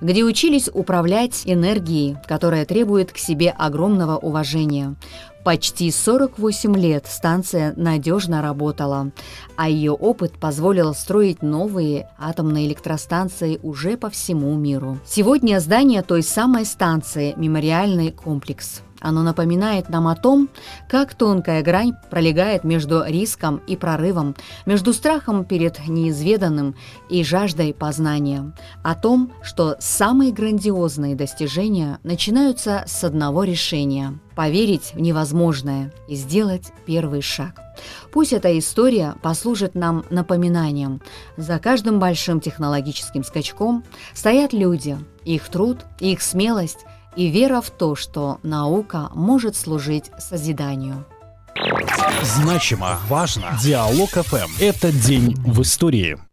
где учились управлять энергией, которая требует к себе огромного уважения. Почти 48 лет станция надежно работала, а ее опыт позволил строить новые атомные электростанции уже по всему миру. Сегодня здание той самой станции – мемориальный комплекс. Оно напоминает нам о том, как тонкая грань пролегает между риском и прорывом, между страхом перед неизведанным и жаждой познания, о том, что самые грандиозные достижения начинаются с одного решения – поверить в невозможное и сделать первый шаг. Пусть эта история послужит нам напоминанием. За каждым большим технологическим скачком стоят люди, их труд, их смелость и вера в то, что наука может служить созиданию. Значимо, важно. Диалог ФМ. Это день в истории.